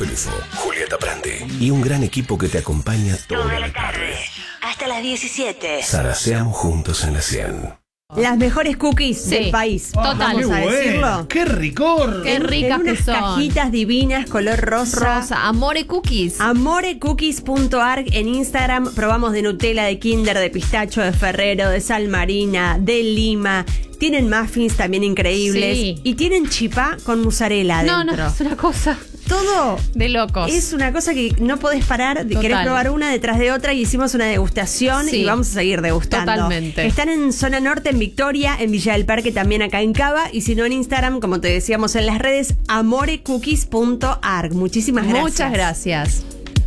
Pelufo, Julieta Prandi y un gran equipo que te acompaña toda la tarde. Hasta las 17. Zaraseamos juntos en la 100. Las mejores cookies del país. Total. Vamos a decirlo. ¡Qué ricor! Qué ricas en unas que son. cajitas divinas, color rosa. Amore Cookies. Amorecookies.arg en Instagram. Probamos de Nutella, de Kinder, de pistacho, de Ferrero, de sal marina, de Lima. Tienen muffins también increíbles. Sí. Y tienen chipá con mozzarella adentro. No, es una cosa Todo de locos. es una cosa que no podés parar. Querés probar una detrás de otra y hicimos una degustación y vamos a seguir degustando. Totalmente. Están en Zona Norte, en Victoria, en Villa del Parque, también acá en Cava. Y si no, en Instagram, como te decíamos en las redes, amorecookies.arg. Muchísimas gracias. Muchas gracias.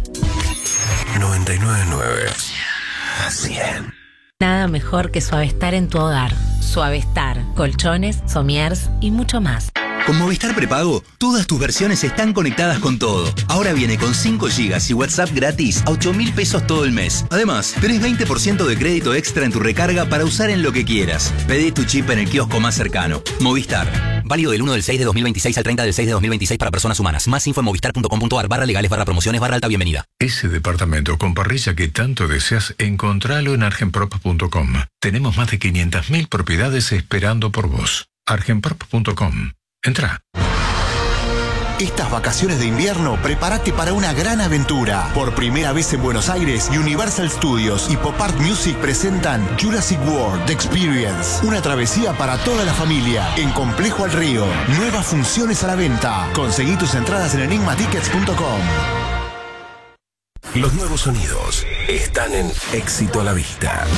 99.9 a 100. Nada mejor que Suavestar en tu hogar. Suavestar, colchones, somiers y mucho más. Con Movistar Prepago, todas tus versiones están conectadas con todo. Ahora viene con 5 GB y WhatsApp gratis a 8.000 pesos todo el mes. Además, tenés 20% de crédito extra en tu recarga para usar en lo que quieras. Pedí tu chip en el kiosco más cercano. Movistar. Válido del 1/6/2026 al 30/6/2026 para personas humanas. Más info en movistar.com.ar/legales/promociones/alta bienvenida. Ese departamento con parrilla que tanto deseas, encontralo en argenprop.com. Tenemos más de 500.000 propiedades esperando por vos. argenprop.com. Entra. Estas vacaciones de invierno, prepárate para una gran aventura. Por primera vez en Buenos Aires, Universal Studios y Pop Art Music presentan Jurassic World The Experience. Una travesía para toda la familia en Complejo al Río. Nuevas funciones a la venta. Conseguí tus entradas en enigmatickets.com. Los nuevos sonidos están en Éxito a la Vista.